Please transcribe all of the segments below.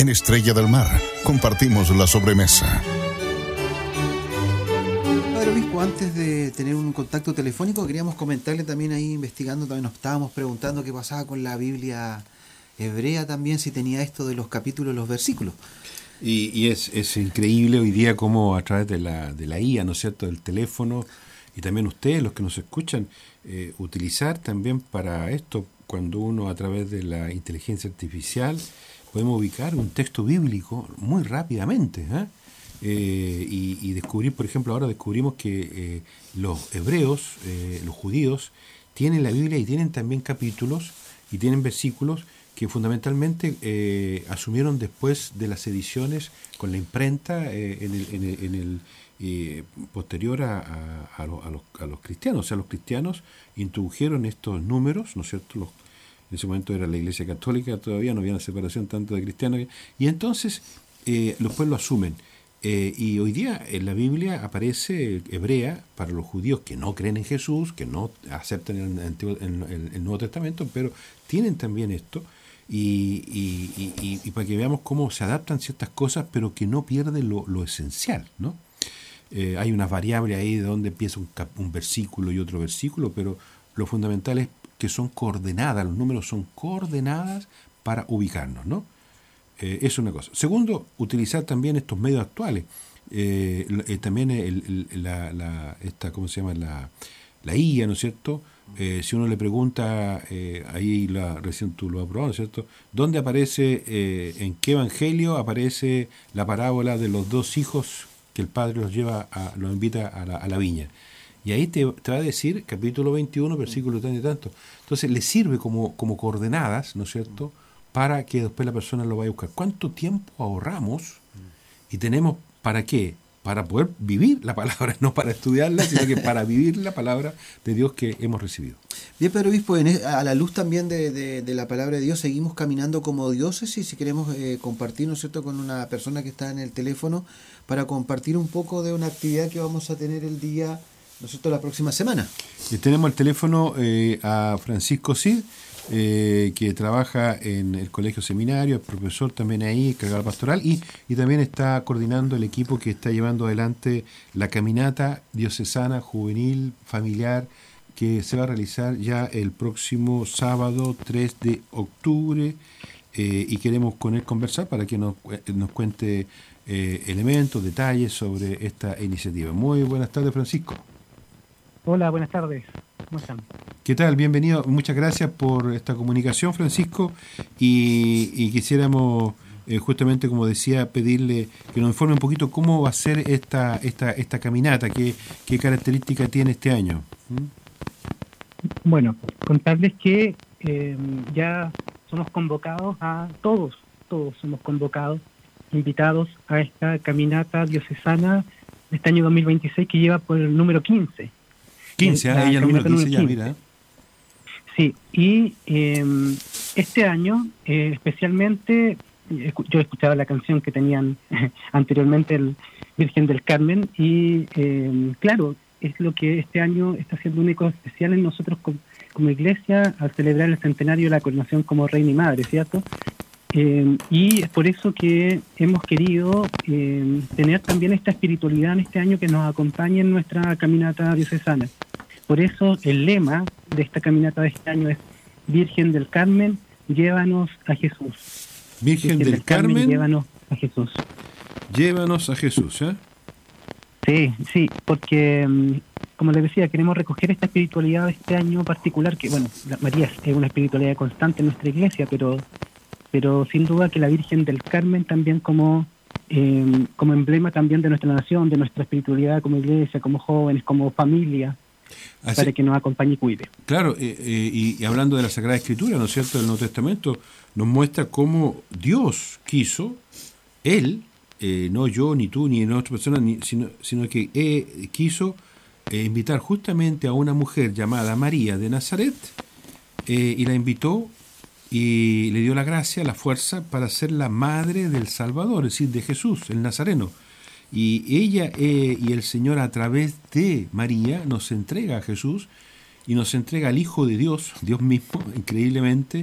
En Estrella del Mar compartimos la sobremesa. Padre Obispo, antes de tener un contacto telefónico, queríamos comentarle también ahí, investigando, también nos estábamos preguntando qué pasaba con la Biblia hebrea también, si tenía esto de los capítulos, los versículos. Y es increíble hoy día cómo a través de la IA, ¿no es cierto?, del teléfono, y también ustedes, los que nos escuchan, utilizar también para esto, cuando uno a través de la inteligencia artificial podemos ubicar un texto bíblico muy rápidamente, y descubrir, por ejemplo, ahora descubrimos que los hebreos, los judíos, tienen la Biblia y tienen también capítulos y tienen versículos que fundamentalmente asumieron después de las ediciones con la imprenta posterior a los cristianos. O sea, los cristianos introdujeron estos números, ¿no es cierto? En ese momento era la Iglesia Católica, todavía no había una separación tanto de cristianos, y entonces los pueblos lo asumen. Y hoy día en la Biblia aparece hebrea para los judíos que no creen en Jesús, que no aceptan el Nuevo Testamento, pero tienen también esto, y para que veamos cómo se adaptan ciertas cosas, pero que no pierden lo esencial, ¿no? Hay unas variables ahí de donde empieza un versículo y otro versículo, pero lo fundamental es que son coordenadas, los números son coordenadas para ubicarnos, ¿no? Es una cosa. Segundo, utilizar también estos medios actuales. También ¿cómo se llama? La IA, ¿no es cierto? Si uno le pregunta, ahí recién tú lo has probado, ¿no es cierto? ¿Dónde aparece, en qué evangelio aparece la parábola de los dos hijos que el padre los invita a la viña? Y ahí te va a decir, capítulo 21, versículo tanto y tanto. Entonces le sirve como coordenadas, ¿no es cierto?, para que después la persona lo vaya a buscar. ¿Cuánto tiempo ahorramos y tenemos para qué? Para poder vivir la palabra, no para estudiarla, sino que para vivir la palabra de Dios que hemos recibido. Bien, Padre Obispo, a la luz también de la palabra de Dios, seguimos caminando como diócesis, si queremos compartir, ¿no es cierto?, con una persona que está en el teléfono, para compartir un poco de una actividad que vamos a tener el día, ¿no es cierto?, la próxima semana. Tenemos al teléfono a Francisco Cid, que trabaja en el Colegio Seminario, es profesor también ahí, cargado pastoral, y también está coordinando el equipo que está llevando adelante la caminata diocesana, juvenil, familiar, que se va a realizar ya el próximo sábado 3 de octubre, y queremos con él conversar para que nos cuente elementos, detalles sobre esta iniciativa. Muy buenas tardes, Francisco. Hola, buenas tardes. ¿Cómo están? ¿Qué tal? Bienvenido. Muchas gracias por esta comunicación, Francisco. Y quisiéramos, justamente como decía, pedirle que nos informe un poquito cómo va a ser esta caminata, qué característica tiene este año. Bueno, contarles que ya somos convocados a todos somos convocados, invitados a esta caminata diocesana de este año 2026 que lleva por el número 15. 15, ella el número 15 ya, mira. Sí, y este año especialmente, yo escuchaba la canción que tenían anteriormente, el Virgen del Carmen, y claro, es lo que este año está siendo único, especial en nosotros como iglesia, al celebrar el centenario de la coronación como reina y madre, ¿cierto? Y es por eso que hemos querido tener también esta espiritualidad en este año que nos acompañe en nuestra caminata diocesana. Por eso el lema de esta caminata de este año es Virgen del Carmen, llévanos a Jesús. Virgen del Carmen, llévanos a Jesús. Llévanos a Jesús, ¿eh? Sí, porque como les decía, queremos recoger esta espiritualidad de este año particular, que bueno, María es una espiritualidad constante en nuestra iglesia, pero sin duda que la Virgen del Carmen también como emblema también de nuestra nación, de nuestra espiritualidad como iglesia, como jóvenes, como familia, para que nos acompañe y cuide. Claro, y hablando de la Sagrada Escritura, ¿no es cierto?, del Nuevo Testamento, nos muestra cómo Dios quiso, Él, no yo, ni tú, ni otra persona, sino que quiso invitar justamente a una mujer llamada María de Nazaret, y la invitó y le dio la gracia, la fuerza para ser la madre del Salvador, es decir, de Jesús, el Nazareno. Y ella y el Señor a través de María nos entrega a Jesús y nos entrega al Hijo de Dios, Dios mismo, increíblemente,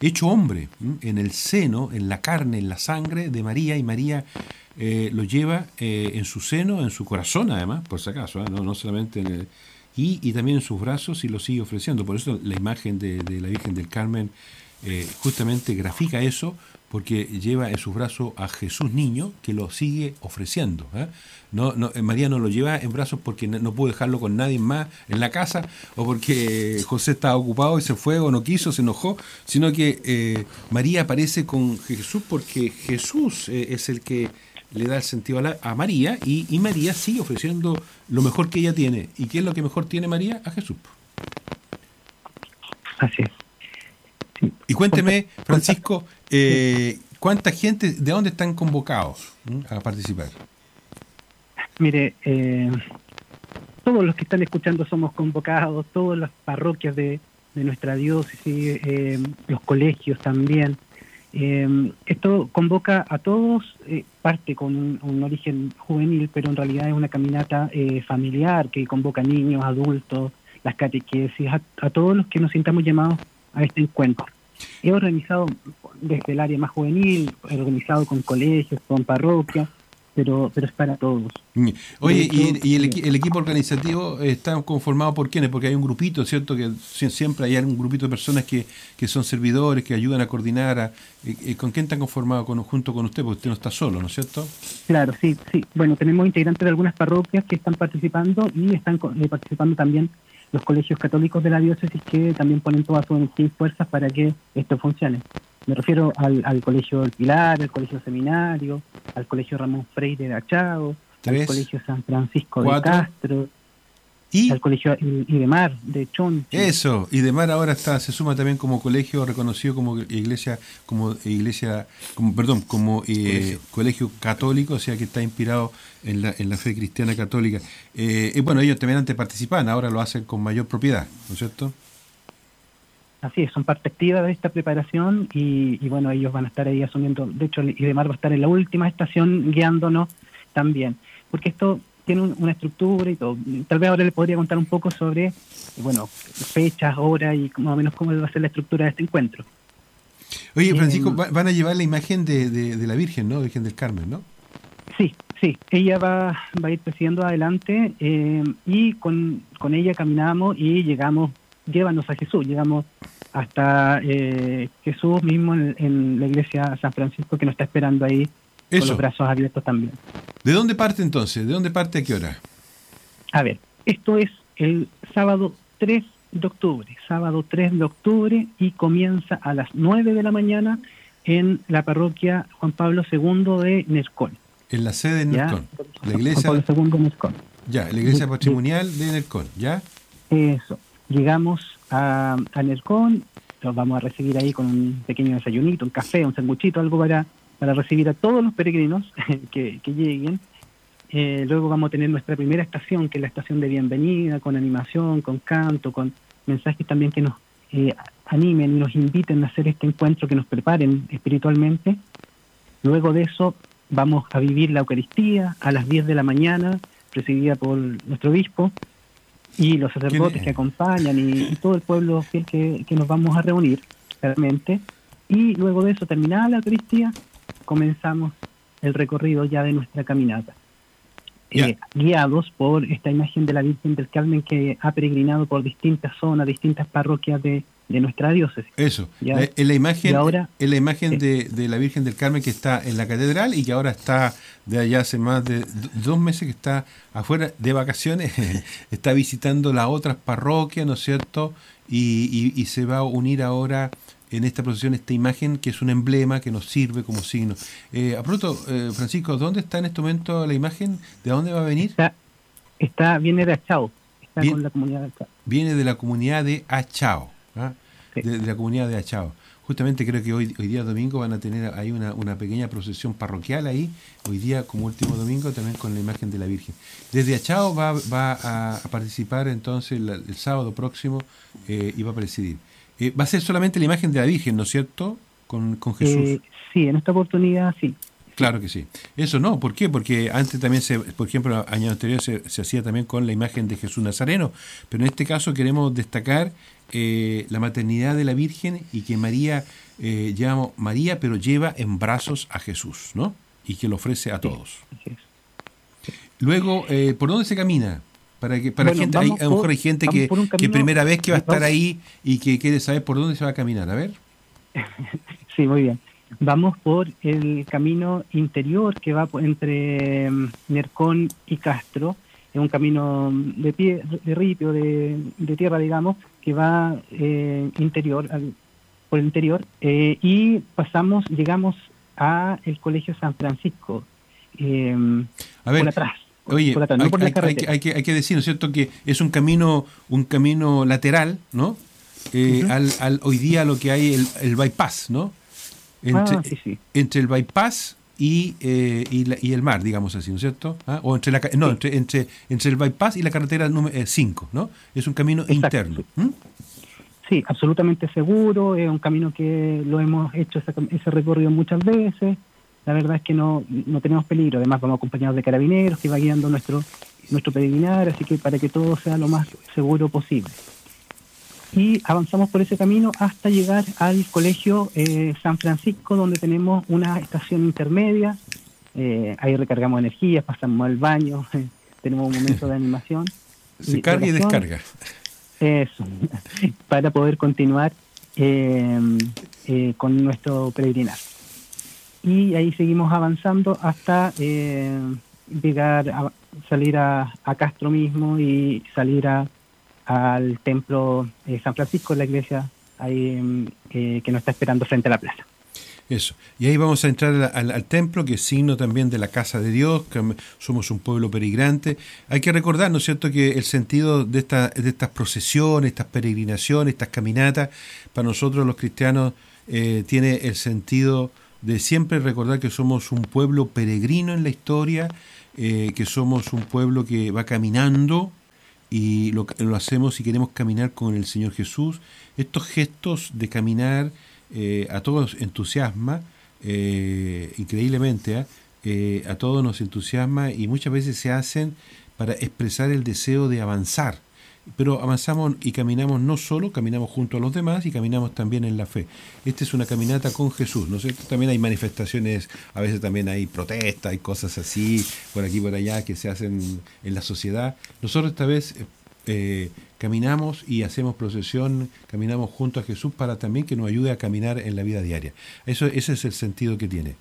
hecho hombre, en el seno, en la carne, en la sangre de María, y María lo lleva en su seno, en su corazón además, por si acaso, no solamente en el, y también en sus brazos, y lo sigue ofreciendo. Por eso la imagen de la Virgen del Carmen justamente grafica eso, porque lleva en sus brazos a Jesús niño, que lo sigue ofreciendo. María no lo lleva en brazos porque no pudo dejarlo con nadie más en la casa, o porque José estaba ocupado y se fue, o no quiso, se enojó, sino que María aparece con Jesús porque Jesús es el que le da el sentido a María, y María sigue ofreciendo lo mejor que ella tiene. ¿Y qué es lo que mejor tiene María? A Jesús. Así es. Sí. Y cuénteme, Francisco, ¿cuánta gente, de dónde están convocados a participar? Mire, todos los que están escuchando somos convocados, todas las parroquias de nuestra diócesis, los colegios también. Esto convoca a todos, parte con un origen juvenil, pero en realidad es una caminata familiar que convoca a niños, adultos, las catequesis, a todos los que nos sintamos llamados a este encuentro. He organizado desde el área más juvenil, he organizado con colegios, con parroquias, pero es para todos. Oye, ¿y el equipo organizativo está conformado por quiénes? Porque hay un grupito, ¿cierto? Que siempre hay un grupito de personas que son servidores, que ayudan a coordinar. ¿Con quién están conformados junto con usted? Porque usted no está solo, ¿no es cierto? Claro, sí. Bueno, tenemos integrantes de algunas parroquias que están participando, y están participando también los colegios católicos de la diócesis, que también ponen toda su energía y fuerzas para que esto funcione. Me refiero al Colegio del Pilar, al Colegio Seminario, al Colegio Ramón Freire de Achao, al Colegio San Francisco 4, de Castro, al Colegio Idemar de Chonchi. Eso, Idemar ahora se suma también como colegio reconocido como colegio católico, o sea que está inspirado en la fe cristiana católica. Bueno, ellos también antes participaban, ahora lo hacen con mayor propiedad, ¿no es cierto? Así es, son parte activa de esta preparación, y bueno, ellos van a estar ahí asumiendo. De hecho, Idemar va a estar en la última estación guiándonos también, porque esto tiene una estructura y todo. Tal vez ahora le podría contar un poco sobre, fechas, horas y más o menos cómo va a ser la estructura de este encuentro. Oye, Francisco, van a llevar la imagen de la Virgen, ¿no? Virgen del Carmen, ¿no? Sí, ella va a ir presidiendo adelante, y con ella caminamos y llévanos a Jesús, llegamos hasta Jesús mismo en la iglesia San Francisco, que nos está esperando ahí. Eso. Con los brazos abiertos también. ¿De dónde parte entonces? ¿De dónde parte a qué hora? A ver, esto es el sábado 3 de octubre, y comienza a las 9 de la mañana en la parroquia Juan Pablo II de Nercón. En la sede de Nercón. La iglesia, Juan Pablo II de Nercón. Ya, la iglesia patrimonial de Nercón, ¿ya? Eso. Llegamos a Nercón, los vamos a recibir ahí con un pequeño desayunito, un café, un sanguchito, algo para recibir a todos los peregrinos que lleguen. Luego vamos a tener nuestra primera estación, que es la estación de bienvenida, con animación, con canto, con mensajes también que nos animen y nos inviten a hacer este encuentro, que nos preparen espiritualmente. Luego de eso vamos a vivir la Eucaristía a las 10 de la mañana, presidida por nuestro obispo, y los sacerdotes que acompañan, y todo el pueblo fiel que nos vamos a reunir, realmente. Y luego de eso, terminada la Eucaristía, comenzamos el recorrido ya de nuestra caminata, guiados por esta imagen de la Virgen del Carmen, que ha peregrinado por distintas zonas, distintas parroquias de nuestra diócesis. Eso, es la imagen de la Virgen del Carmen que está en la catedral, y que ahora está de allá hace más de 2 meses que está afuera de vacaciones, está visitando las otras parroquias, ¿no es cierto? Y se va a unir ahora en esta procesión esta imagen, que es un emblema que nos sirve como signo. A pronto, Francisco, ¿dónde está en este momento la imagen? ¿De dónde va a venir? Viene de Achao, con la comunidad de Achao. Viene de la comunidad de Achao, ¿ah? Sí. De la comunidad de Achao. Justamente creo que hoy día domingo van a tener ahí una pequeña procesión parroquial ahí, hoy día como último domingo, también con la imagen de la Virgen. Desde Achao va a participar entonces el sábado próximo, y va a presidir. Va a ser solamente la imagen de la Virgen, ¿no es cierto? Con Jesús. Sí, en esta oportunidad sí. Claro que sí. Eso no, ¿por qué? Porque antes también, por ejemplo, años anteriores se hacía también con la imagen de Jesús Nazareno, pero en este caso queremos destacar la maternidad de la Virgen y que María, llamamos María, pero lleva en brazos a Jesús, ¿no? Y que lo ofrece a todos. Así es. Luego, ¿por dónde se camina? Para Bueno, gente, a lo mejor hay gente vamos por un que camino- primera vez que va a estar vamos- ahí y que quiere saber por dónde se va a caminar. A ver. Sí, muy bien. Vamos por el camino interior que va entre Nercón y Castro. Es un camino de pie, de ripio, de tierra, digamos, que va por el interior y llegamos a el Colegio San Francisco. A ver, por atrás. Oye, por atrás, no por la carretera. hay que decir, ¿no es cierto?, que es un camino lateral, ¿no? Hoy día lo que hay el bypass, ¿no? Sí. Entre el bypass y el mar, digamos así, ¿no es cierto? O entre el bypass y la carretera número 5, ¿no? Es un camino Exacto, interno. sí. Sí, absolutamente seguro, es un camino que lo hemos hecho ese recorrido muchas veces. La verdad es que no tenemos peligro, además vamos acompañados de carabineros que va guiando nuestro peregrinar, así que para que todo sea lo más seguro posible. Y avanzamos por ese camino hasta llegar al Colegio San Francisco, donde tenemos una estación intermedia. Ahí recargamos energías, pasamos al baño, tenemos un momento de animación. Se carga y descarga. Eso, para poder continuar con nuestro peregrinar. Y ahí seguimos avanzando hasta salir a Castro mismo y salir al templo San Francisco, la iglesia ahí, que nos está esperando frente a la plaza. Eso. Y ahí vamos a entrar al templo, que es signo también de la casa de Dios, que somos un pueblo peregrante. Hay que recordar, ¿no es cierto?, que el sentido de estas procesiones, estas peregrinaciones, estas caminatas, para nosotros los cristianos tiene el sentido de siempre recordar que somos un pueblo peregrino en la historia, que somos un pueblo que va caminando y lo hacemos y queremos caminar con el Señor Jesús. Estos gestos de caminar a todos entusiasma, increíblemente, a todos nos entusiasma y muchas veces se hacen para expresar el deseo de avanzar. Pero avanzamos y caminamos no solo, caminamos junto a los demás y caminamos también en la fe. Esta es una caminata con Jesús, ¿no es cierto? También hay manifestaciones, a veces también hay protestas, hay cosas así, por aquí y por allá, que se hacen en la sociedad. Nosotros esta vez caminamos y hacemos procesión, caminamos junto a Jesús para también que nos ayude a caminar en la vida diaria. Ese es el sentido que tiene.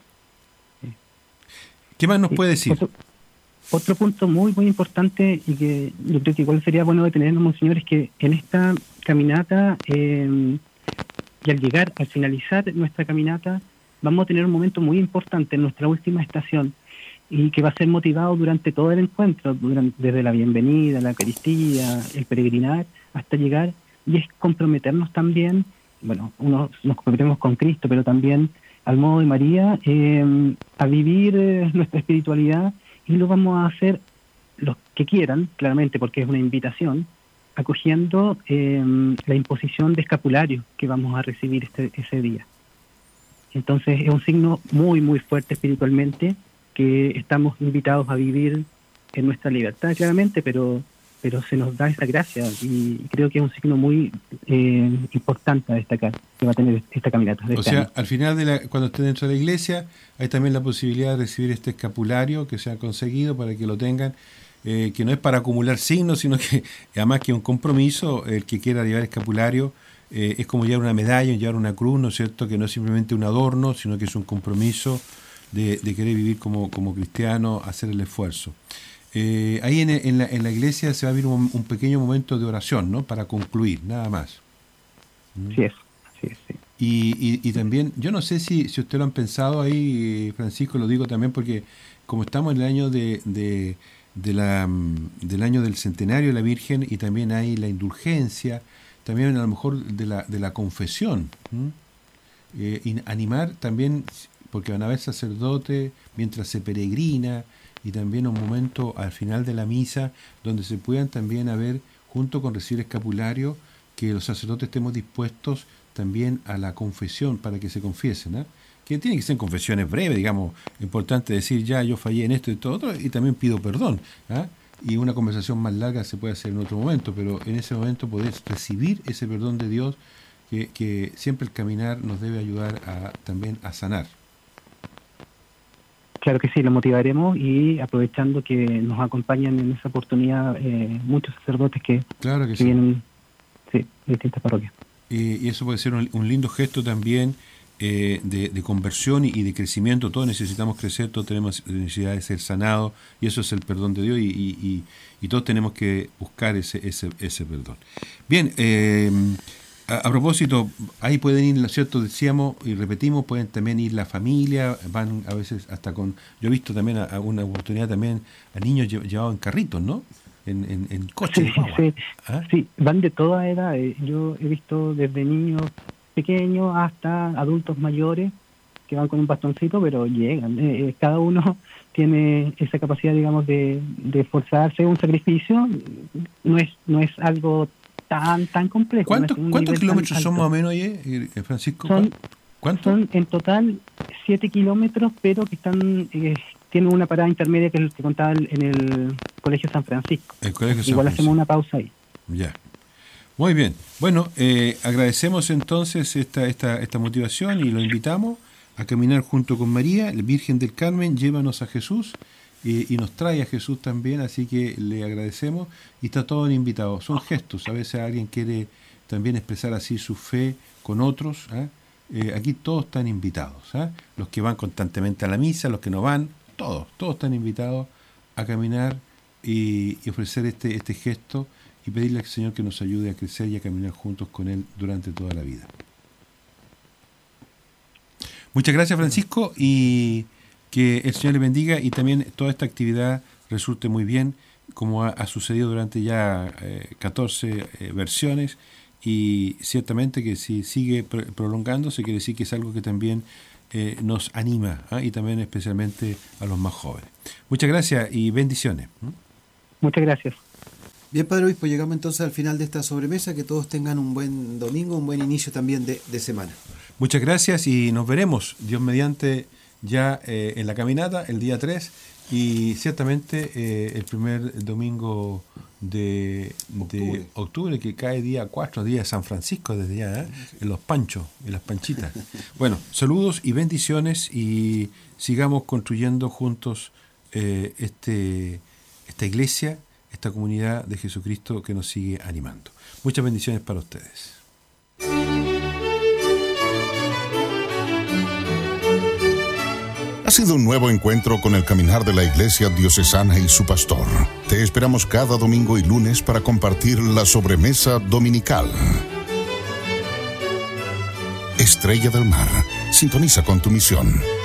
¿Qué más nos puede decir? Otro punto muy, muy importante y que yo creo que igual sería bueno detenernos, monseñor, es que en esta caminata y al finalizar nuestra caminata, vamos a tener un momento muy importante en nuestra última estación y que va a ser motivado durante todo el encuentro, desde la bienvenida, la Eucaristía, el peregrinar, hasta llegar, y es comprometernos también, bueno, nos comprometemos con Cristo, pero también al modo de María, a vivir nuestra espiritualidad. Y lo vamos a hacer los que quieran, claramente, porque es una invitación, acogiendo la imposición de escapulario que vamos a recibir ese día. Entonces es un signo muy, muy fuerte espiritualmente, que estamos invitados a vivir en nuestra libertad, claramente, pero se nos da esa gracia y creo que es un signo muy importante a destacar que va a tener esta caminata. O sea, al final, cuando esté dentro de la iglesia, hay también la posibilidad de recibir este escapulario que se ha conseguido para que lo tengan, que no es para acumular signos, sino que además que es un compromiso. El que quiera llevar escapulario es como llevar una medalla, llevar una cruz, ¿no es cierto?, que no es simplemente un adorno, sino que es un compromiso de querer vivir como cristiano, hacer el esfuerzo. Ahí en la iglesia se va a vivir un pequeño momento de oración, ¿no?, para concluir, nada más. Así es, sí. Y también, yo no sé si usted lo han pensado ahí, Francisco, lo digo también porque como estamos en el año del año del centenario de la Virgen, y también hay la indulgencia, también a lo mejor de la confesión, y animar también, porque van a haber sacerdotes mientras se peregrina, y también un momento al final de la misa donde se puedan también haber, junto con recibir escapulario, que los sacerdotes estemos dispuestos también a la confesión para que se confiesen, que tienen que ser confesiones breves, digamos, importante decir, ya yo fallé en esto y todo otro, y también pido perdón. ¿Ah? Y una conversación más larga se puede hacer en otro momento, pero en ese momento poder recibir ese perdón de Dios, que siempre el caminar nos debe ayudar también a sanar. Claro que sí, lo motivaremos, y aprovechando que nos acompañan en esa oportunidad muchos sacerdotes que sí. vienen de distintas parroquias. Y eso puede ser un lindo gesto también de conversión y de crecimiento. Todos necesitamos crecer, todos tenemos necesidad de ser sanados, y eso es el perdón de Dios, y todos tenemos que buscar ese perdón. Bien, a propósito, ahí pueden ir, ¿cierto? Decíamos y repetimos, pueden también ir la familia, van a veces hasta con... Yo he visto también a una oportunidad también a niños llevados en carritos, ¿no? En coches. Sí, ¿Ah? Sí, van de toda edad. Yo he visto desde niños pequeños hasta adultos mayores que van con un bastoncito, pero llegan. Cada uno tiene esa capacidad, digamos, de esforzarse, un sacrificio. No es algo tan complejo. ¿Cuántos kilómetros son más o menos, Francisco? ¿Cuántos? Son en total 7 kilómetros, pero que están tienen una parada intermedia que es el que contaba en el Colegio San Francisco. Igual hacemos una pausa ahí. Ya. Muy bien. Bueno, agradecemos entonces esta motivación y lo invitamos a caminar junto con María, la Virgen del Carmen, llévanos a Jesús. Y nos trae a Jesús también, así que le agradecemos, y está todo invitado. Son gestos, a veces alguien quiere también expresar así su fe con otros. Aquí todos están invitados. Los que van constantemente a la misa, los que no van, todos están invitados a caminar y ofrecer este gesto, y pedirle al Señor que nos ayude a crecer y a caminar juntos con Él durante toda la vida. Muchas gracias, Francisco, y que el Señor le bendiga, y también toda esta actividad resulte muy bien, como ha sucedido durante ya 14 versiones, y ciertamente que si sigue prolongándose, quiere decir que es algo que también nos anima, y también especialmente a los más jóvenes. Muchas gracias y bendiciones. Muchas gracias. Bien, Padre Obispo, llegamos entonces al final de esta sobremesa. Que todos tengan un buen domingo, un buen inicio también de semana. Muchas gracias, y nos veremos, Dios mediante, ya en la caminata el día 3, y ciertamente el primer domingo de octubre, que cae día 4, día de San Francisco, desde ya, en los panchos y las panchitas. Bueno, saludos y bendiciones, y sigamos construyendo juntos esta iglesia, esta comunidad de Jesucristo que nos sigue animando. Muchas bendiciones para ustedes. Ha sido un nuevo encuentro con el caminar de la Iglesia Diocesana y su pastor. Te esperamos cada domingo y lunes para compartir la sobremesa dominical. Estrella del Mar, sintoniza con tu misión.